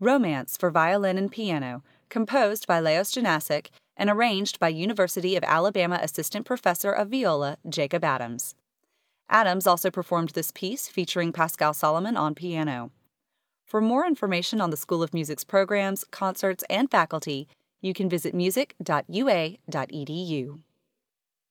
Romance for Violin and Piano, composed by Leos Janasic and arranged by University of Alabama Assistant Professor of Viola, Jacob Adams. Adams also performed this piece featuring Pascal Solomon on piano. For more information on the School of Music's programs, concerts, and faculty, you can visit music.ua.edu.